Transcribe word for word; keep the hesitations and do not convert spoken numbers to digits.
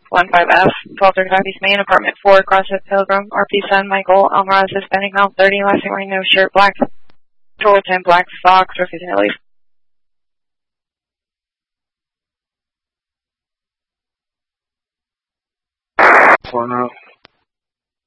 one five F, twelve thirty-five East Main, apartment four, CrossFit Pilgrim, R P Sun, Michael, Almaraz, Hispanic, male, thirty, last name wearing no shirt, black, total ten, black fox, refusing to leave. four now.